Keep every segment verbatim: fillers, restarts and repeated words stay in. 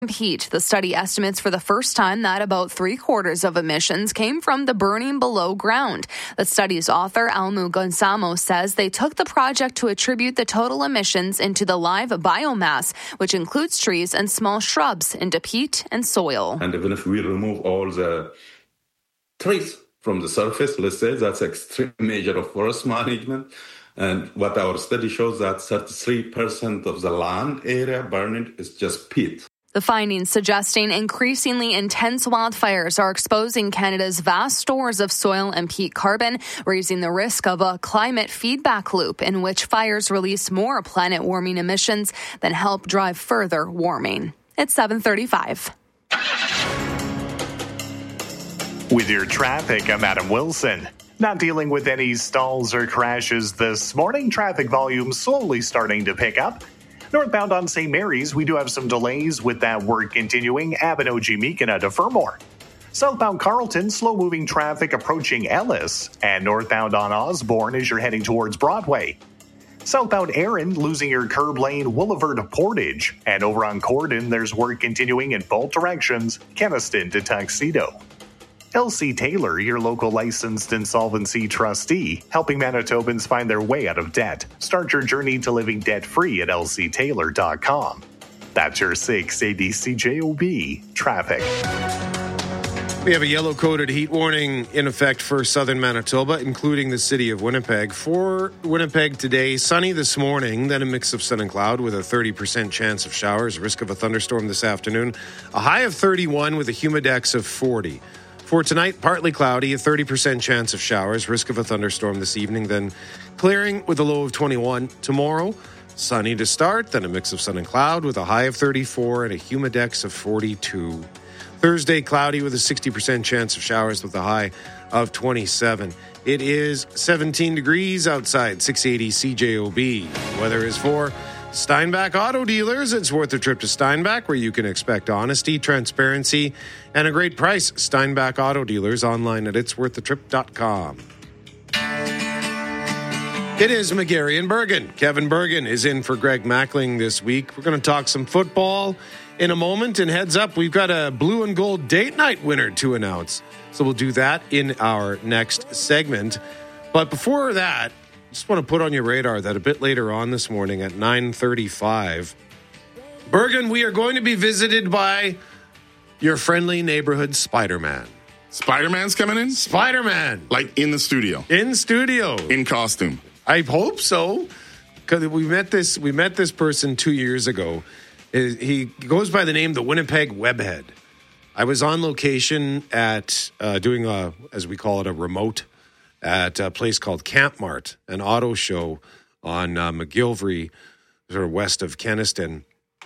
Heat. The study estimates for the first time that about three quarters of emissions came from the burning below ground. The study's author, Almu Gonzamo, says they took the project to attribute the total emissions into the live biomass, which includes trees and small shrubs, into peat and soil. And even if we remove all the trees from the surface, let's say that's extreme measure of forest management. And what our study shows that thirty-three percent of the land area burning is just peat. The findings suggesting increasingly intense wildfires are exposing Canada's vast stores of soil and peat carbon, raising the risk of a climate feedback loop in which fires release more planet-warming emissions than help drive further warming. It's seven thirty-five. With your traffic, I'm Adam Wilson. Not dealing with any stalls or crashes this morning. Traffic volume slowly starting to pick up. Northbound on Saint Mary's, we do have some delays with that work continuing. Abinogi-Meekina to Fermor. Southbound Carleton, slow-moving traffic approaching Ellis. And northbound on Osborne as you're heading towards Broadway. Southbound Erin, losing your curb lane, Woolivert to Portage. And over on Corden, there's work continuing in both directions, Keniston to Tuxedo. L C Taylor, your local licensed insolvency trustee, helping Manitobans find their way out of debt. Start your journey to living debt-free at L C Taylor dot com. That's your six A D C J O B traffic. We have a yellow-coded heat warning in effect for southern Manitoba, including the city of Winnipeg. For Winnipeg today, sunny this morning, then a mix of sun and cloud with a thirty percent chance of showers, risk of a thunderstorm this afternoon, a high of thirty-one with a humidex of forty. For tonight, partly cloudy, a thirty percent chance of showers, risk of a thunderstorm this evening, then clearing with a low of twenty-one. Tomorrow, sunny to start, then a mix of sun and cloud with a high of thirty-four and a humidex of forty-two. Thursday, cloudy with a sixty percent chance of showers with a high of twenty-seven. It is seventeen degrees outside, six eighty C J O B. Weather is for Steinbach Auto Dealers. It's worth a trip to Steinbach, where you can expect honesty, transparency, and a great price. Steinbach Auto Dealers, online at its worth the trip dot com. It is McGarry and Bergen. Kevin Bergen is in for Greg Mackling this week. We're going to talk some football in a moment. And heads up, we've got a blue and gold date night winner to announce. So we'll do that in our next segment. But before that, just want to put on your radar that a bit later on this morning at nine thirty-five, Bergen, we are going to be visited by your friendly neighborhood Spider-Man. Spider-Man's coming in? Spider-Man. Like in the studio? In studio. In costume? I hope so. Because we met this we met this person two years ago. He goes by the name the Winnipeg Webhead. I was on location at uh, doing a, as we call it, a remote at a place called Camp Mart, an auto show on uh, McGillivray, sort of west of Keniston.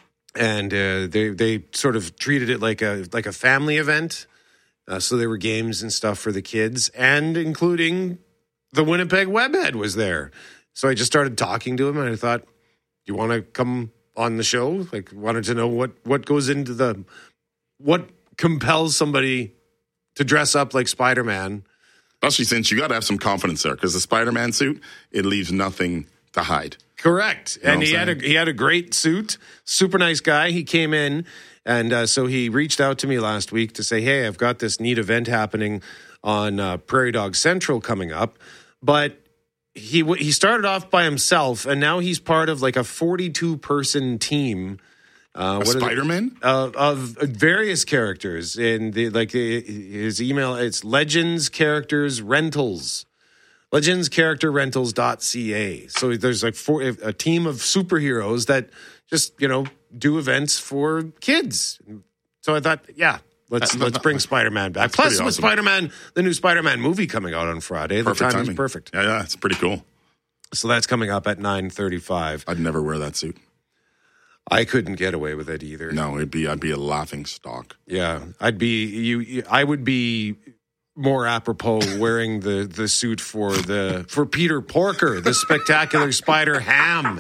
And uh, they they sort of treated it like a like a family event. Uh, so there were games and stuff for the kids, and including the Winnipeg Webhead was there. So I just started talking to him, and I thought, you want to come on the show? Like, wanted to know what, what goes into the, what compels somebody to dress up like Spider-Man. Especially since you got to have some confidence there, because the Spider-Man suit, it leaves nothing to hide. Correct. You know and he had a he had a great suit, super nice guy. He came in, and uh, so he reached out to me last week to say, hey, I've got this neat event happening on uh, Prairie Dog Central coming up. But he he started off by himself, and now he's part of like a forty-two person team. Uh, what Spider-Man? Uh, of various characters. And the, like his email, it's Legends Characters Rentals. Legends Character Rentals dot C A. So there's like four, a team of superheroes that just, you know, do events for kids. So I thought, yeah, let's that, let's that, bring that, Spider-Man back. Plus, with awesome. Spider-Man, the new Spider-Man movie coming out on Friday, perfect the time timing. is perfect. Yeah, yeah, it's pretty cool. So that's coming up at nine thirty-five. I'd never wear that suit. I couldn't get away with it either. No, it'd be I'd be a laughing stock. Yeah, I'd be you. I would be more apropos wearing the, the suit for the for Peter Porker, the spectacular Spider Ham.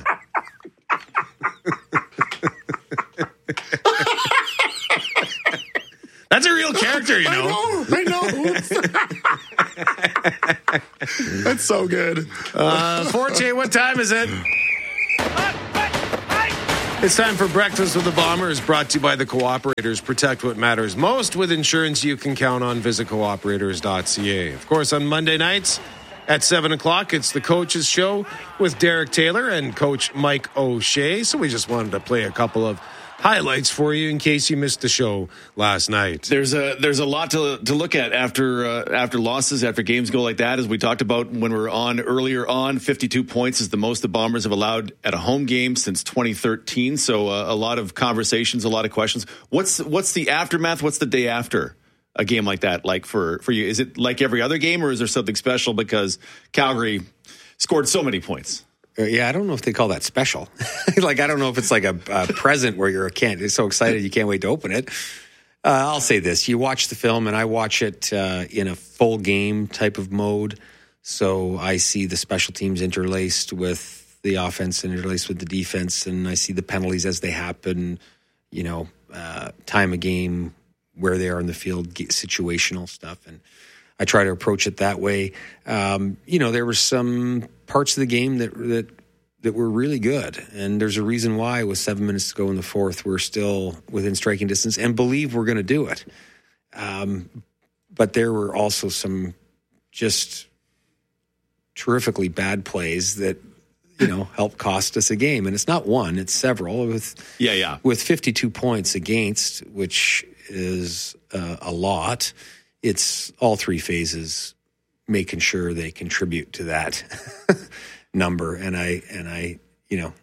That's a real character, you know. I know. I know. That's so good. Uh, Forte, what time is it? It's time for Breakfast with the Bombers, brought to you by the Cooperators. Protect what matters most with insurance you can count on. Visit cooperators dot c a. Of course, on Monday nights at seven o'clock, it's the Coach's Show with Derek Taylor and Coach Mike O'Shea. So we just wanted to play a couple of highlights for you in case you missed the show last night. There's a there's a lot to to look at after uh, after losses, after games go like that. As we talked about when we were on earlier on, fifty-two points is the most the Bombers have allowed at a home game since twenty thirteen. So uh, a lot of conversations, a lot of questions. What's what's the aftermath? What's the day after a game like that like for for you? Is it like every other game, or is there something special because Calgary scored so many points? Yeah, I don't know if they call that special. Like, I don't know if it's like a, a present where you're a can't. You're so excited you can't wait to open it. Uh, I'll say this: you watch the film, and I watch it uh, in a full game type of mode. So I see the special teams interlaced with the offense and interlaced with the defense, and I see the penalties as they happen. You know, uh, time of game, where they are in the field, situational stuff, and I try to approach it that way. Um, you know, there were some parts of the game that that that were really good, and there's a reason why. With seven minutes to go in the fourth, we're still within striking distance, and believe we're going to do it. Um, but there were also some just terrifically bad plays that you know helped cost us a game, and it's not one; it's several. With yeah, yeah, with fifty-two points against, which is uh, a lot. It's all three phases making sure they contribute to that number. And I, and I, you know,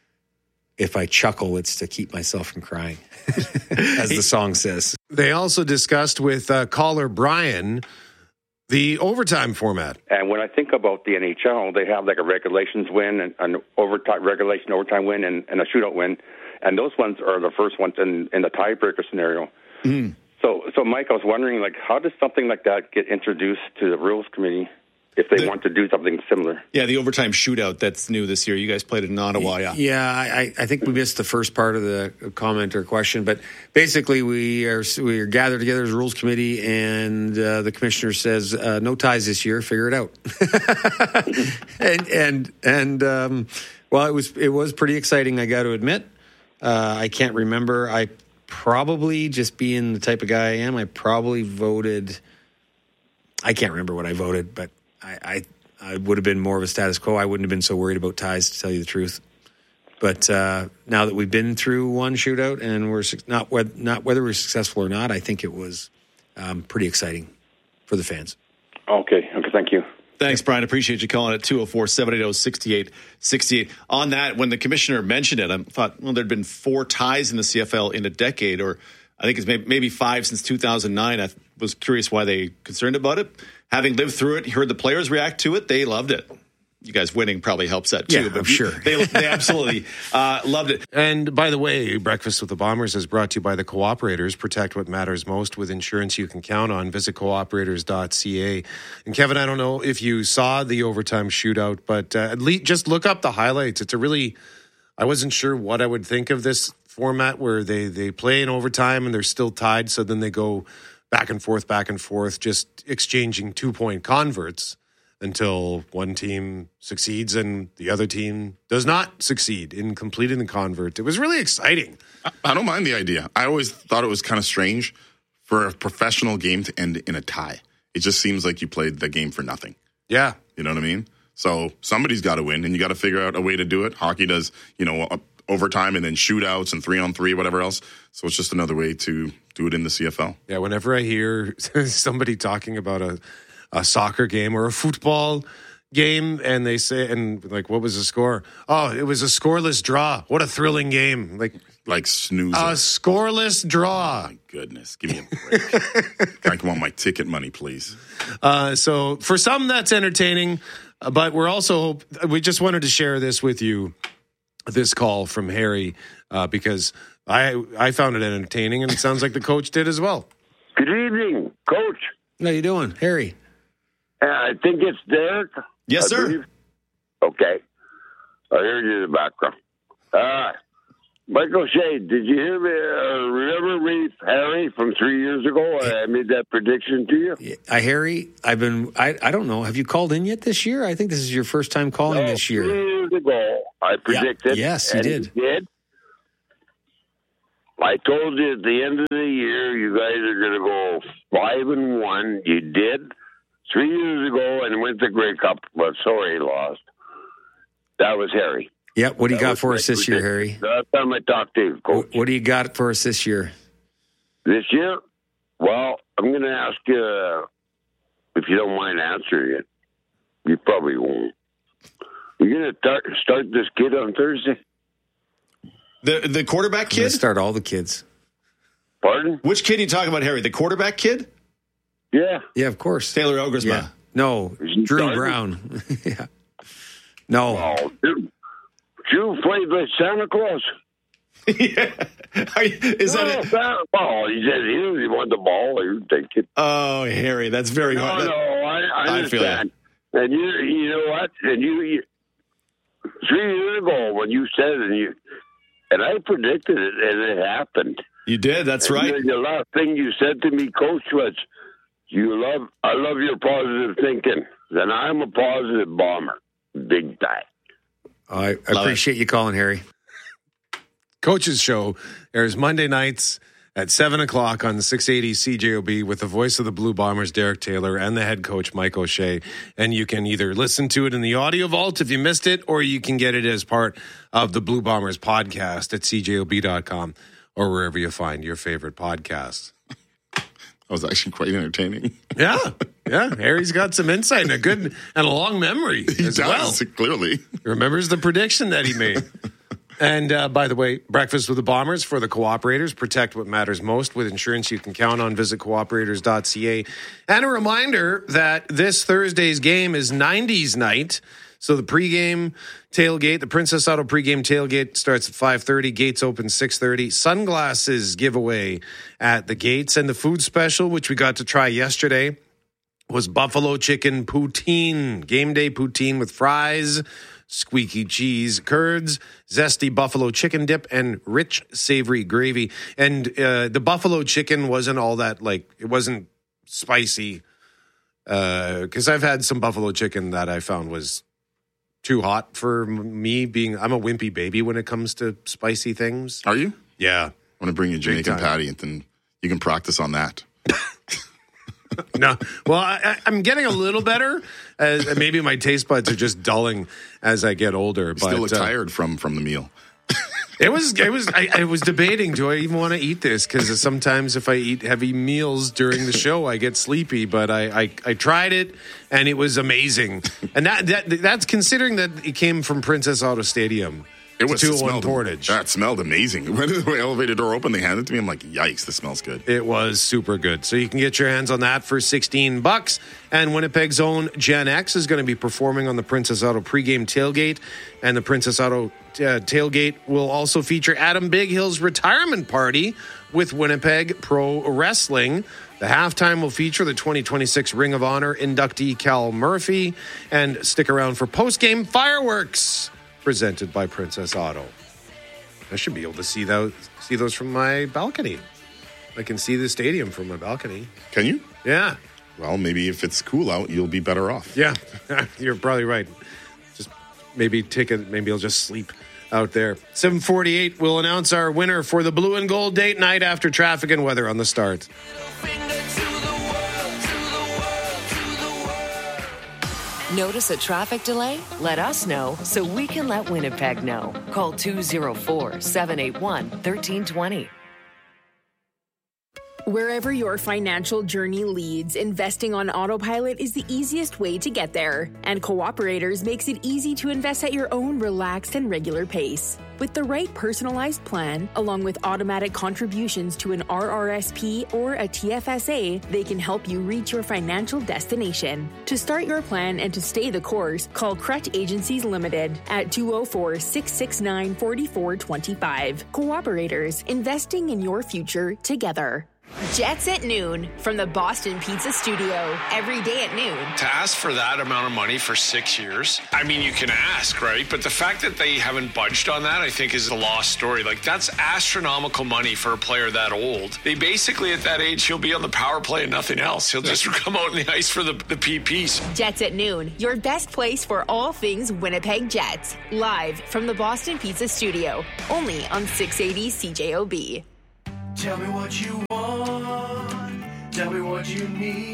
if I chuckle, it's to keep myself from crying, as the song says. They also discussed with uh, caller Brian the overtime format. And when I think about the N H L, they have like a regulations win, and an overtime regulation overtime win, and, and a shootout win. And those ones are the first ones in, in the tiebreaker scenario. Mm. So, so Mike, I was wondering, like, how does something like that get introduced to the Rules Committee if they the, want to do something similar? Yeah, the overtime shootout, that's new this year. You guys played it in Ottawa, yeah. Yeah, I, I think we missed the first part of the comment or question, but basically we are we are gathered together as a Rules Committee, and uh, the commissioner says, uh, no ties this year, figure it out. and, and, and um, well, it was, it was pretty exciting, I got to admit. Uh, I can't remember. I Probably, just being the type of guy I am, I probably voted, I can't remember what I voted, but I, I, I would have been more of a status quo. I wouldn't have been so worried about ties, to tell you the truth. But uh, now that we've been through one shootout, and we're not, not whether we're successful or not, I think it was um, pretty exciting for the fans. Okay, okay, thank you. Thanks, Brian. Appreciate you calling at two oh four, seven eight oh, six eight six eight. On that, when the commissioner mentioned it, I thought, well, there'd been four ties in the C F L in a decade, or I think it's maybe five since two thousand nine. I was curious why they concerned about it. Having lived through it, heard the players react to it, they loved it. You guys winning probably helps that too. Yeah, but I'm sure. They, they absolutely uh, loved it. And by the way, Breakfast with the Bombers is brought to you by the Cooperators. Protect what matters most with insurance you can count on. Visit cooperators dot c a. And Kevin, I don't know if you saw the overtime shootout, but uh, at least just look up the highlights. It's a really, I wasn't sure what I would think of this format where they, they play in overtime and they're still tied. So then they go back and forth, back and forth, just exchanging two-point converts until one team succeeds and the other team does not succeed in completing the convert. It was really exciting. I, I don't mind the idea. I always thought it was kind of strange for a professional game to end in a tie. It just seems like you played the game for nothing. Yeah. You know what I mean? So somebody's got to win, and you got to figure out a way to do it. Hockey does, you know, overtime and then shootouts and three on three, whatever else. So it's just another way to do it in the C F L. Yeah, whenever I hear somebody talking about a a soccer game or a football game, and they say, and like, what was the score? Oh, it was a scoreless draw. What a thrilling game. Like, like snoozing. A scoreless draw. Oh, my goodness. Give me a break. I want my ticket money, please. Uh, so for some, that's entertaining, but we're also, we just wanted to share this with you, this call from Harry, uh, because I, I found it entertaining, and it sounds like the coach did as well. Good evening, Coach. How you doing, Harry? Uh, I think it's Derek. Yes, I sir. believe. Okay. I heard you in the background. Uh, Michael Shea, did you hear me? Uh, remember me, Harry, from three years ago? I made that prediction to you. Yeah, I, Harry, I've been, I, I don't know. Have you called in yet this year? I think this is your first time calling no, this year. Three years ago, I predicted. Yeah. Yes, you and did. He did. I told you at the end of the year, you guys are going to go five and one. You did three years ago and went to Grey Cup, but sorry, lost. That was Harry. Yep. What do you that got for us this year, Harry? Last time I talked to you, Coach. What do you got for us this year? This year? Well, I'm going to ask you, uh, if you don't mind answering it. You probably won't. You're going to start, start this kid on Thursday? The the quarterback kid? Start all the kids. Pardon? Which kid are you talking about, Harry? The quarterback kid? Yeah. Yeah, of course. Taylor Ogresma. Yeah. No, Drew starting? Brown. yeah. No. Oh, Drew, Drew played with Santa Claus. yeah. Is no, that it? Santa, oh, he said he, he wanted the ball. He would take it. Oh, Harry, that's very no, hard. No, I, I understand. I feel and you, you know what? And you, you, three years ago when you said it, and you, and I predicted it, and it happened. You did. That's and right. The last thing you said to me, Coach, was, "You love, I love your positive thinking." And I'm a positive bomber, big time. I, I appreciate it. You calling, Harry. Coach's Show airs Monday nights at seven o'clock on six eighty C J O B with the voice of the Blue Bombers, Derek Taylor, and the head coach, Mike O'Shea. And you can either listen to it in the audio vault if you missed it, or you can get it as part of the Blue Bombers podcast at C J O B dot com or wherever you find your favorite podcasts. That was actually quite entertaining. Yeah, yeah. Harry's got some insight and a good and a long memory he as does, well. Clearly. He remembers the prediction that he made. And uh, by the way, Breakfast with the Bombers for the cooperators. Protect what matters most with insurance you can count on. Visit cooperators dot c a. And a reminder that this Thursday's game is nineties night. So the pregame tailgate, the Princess Auto pregame tailgate starts at five thirty. Gates open six thirty. Sunglasses giveaway at the gates. And the food special, which we got to try yesterday, was buffalo chicken poutine. Game day poutine with fries, squeaky cheese curds, zesty buffalo chicken dip, and rich savory gravy. And uh, the buffalo chicken wasn't all that, like, it wasn't spicy. Because uh, I've had some buffalo chicken that I found was too hot for me, being, I'm a wimpy baby when it comes to spicy things. Are you? Yeah. I'm going to bring you Jamaican patty, and then you can practice on that. No, well, I, I'm getting a little better. Uh, maybe my taste buds are just dulling as I get older. You but still look uh, tired from from the meal. It was, it was. I, I was debating: do I even want to eat this? Because sometimes if I eat heavy meals during the show, I get sleepy. But I, I, I tried it, and it was amazing. And that, that that's considering that it came from Princess Auto Stadium. It was two oh one smelled, Portage. That smelled amazing. When the elevator door opened, they handed it to me. I'm like, yikes, this smells good. It was super good. So you can get your hands on that for sixteen bucks. And Winnipeg's own Gen X is going to be performing on the Princess Auto pregame tailgate. And the Princess Auto uh, tailgate will also feature Adam Bighill's retirement party with Winnipeg Pro Wrestling. The halftime will feature the twenty twenty-six Ring of Honor inductee Cal Murphy. And stick around for postgame fireworks presented by Princess Auto. I should be able to see those see those from my balcony. I can see the stadium from my balcony. Can you? Yeah. Well, maybe if it's cool out, you'll be better off. Yeah, you're probably right. Just maybe take it. Maybe I'll just sleep out there. seven forty-eight, we'll announce our winner for the Blue and Gold date night after traffic and weather on the start. Notice a traffic delay? Let us know so we can let Winnipeg know. Call two oh four, seven eight one, one three two zero. Wherever your financial journey leads, investing on autopilot is the easiest way to get there. And Cooperators makes it easy to invest at your own relaxed and regular pace. With the right personalized plan, along with automatic contributions to an R R S P or a T F S A, they can help you reach your financial destination. To start your plan and to stay the course, call Crutch Agencies Limited at two oh four, six six nine, four four two five. Cooperators, investing in your future together. Jets at noon from the Boston Pizza Studio. Every day at noon. To ask for that amount of money for six years, I mean, you can ask, right? But the fact that they haven't budged on that, I think, is a lost story. Like, that's astronomical money for a player that old. They basically, at that age, he'll be on the power play and nothing else. He'll just come out in the ice for the, the P Ps. Jets at noon, your best place for all things Winnipeg Jets. Live from the Boston Pizza Studio. Only on six eighty C J O B. Tell me what you want. Tell me what you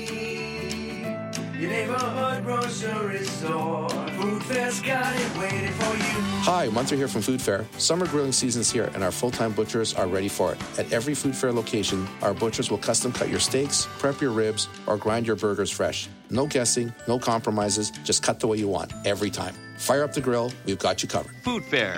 need. Your neighborhood grocery store. Food Fair's got it waiting for you. Hi, Munter here from Food Fair. Summer grilling season's here and our full-time butchers are ready for it. At every Food Fair location, our butchers will custom cut your steaks, prep your ribs, or grind your burgers fresh. No guessing, no compromises, just cut the way you want, every time. Fire up the grill, we've got you covered. Food Fair.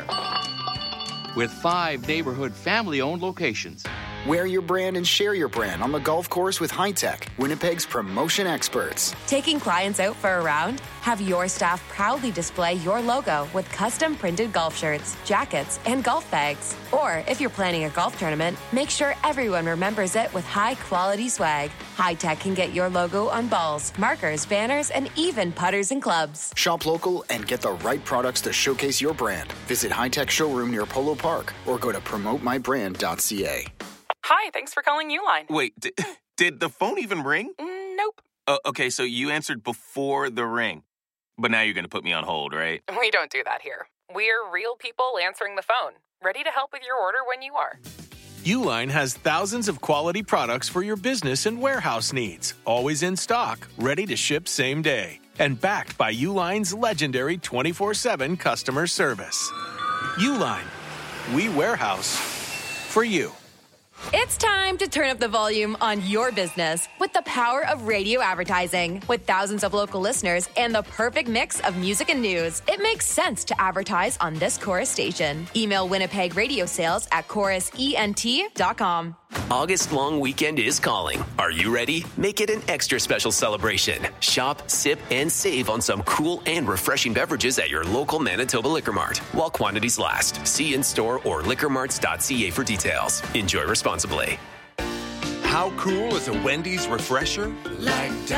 With five neighborhood family-owned locations. Wear your brand and share your brand on the golf course with High-Tech, Winnipeg's promotion experts. Taking clients out for a round? Have your staff proudly display your logo with custom printed golf shirts, jackets, and golf bags. Or if you're planning a golf tournament, make sure everyone remembers it with high-quality swag. High-Tech can get your logo on balls, markers, banners, and even putters and clubs. Shop local and get the right products to showcase your brand. Visit High-Tech showroom near Polo Park or go to promote my brand dot c a. Hi, thanks for calling Uline. Wait, d- did the phone even ring? Mm, nope. Uh, okay, so you answered before the ring. But now you're going to put me on hold, right? We don't do that here. We're real people answering the phone, ready to help with your order when you are. Uline has thousands of quality products for your business and warehouse needs, always in stock, ready to ship same day, and backed by Uline's legendary twenty-four seven customer service. Uline, we warehouse for you. It's time to turn up the volume on your business with the power of radio advertising. With thousands of local listeners and the perfect mix of music and news, it makes sense to advertise on this Chorus station. Email Winnipeg Radio Sales at chorus ent dot com. August long weekend is calling. Are you ready? Make it an extra special celebration. Shop, sip, and save on some cool and refreshing beverages at your local Manitoba Liquor Mart while quantities last. See in-store or liquor marts dot c a for details. Enjoy responsibly. How cool is a Wendy's refresher? Like